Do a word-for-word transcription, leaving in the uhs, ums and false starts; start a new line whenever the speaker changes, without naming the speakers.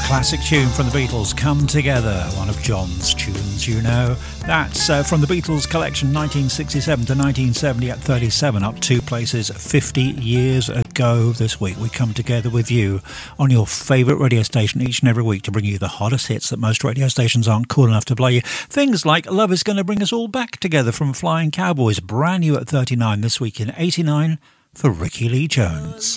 Classic tune from the Beatles, Come Together, one of John's tunes, you know. That's uh, from the Beatles collection nineteen sixty-seven to nineteen seventy at thirty-seven, up two places fifty years ago this week. We come together with you on your favourite radio station each and every week to bring you the hottest hits that most radio stations aren't cool enough to play you. Things like Love Is Gonna Bring Us All Back Together from Flying Cowboys, brand new at thirty-nine this week in eighty-nine for Ricky Lee Jones.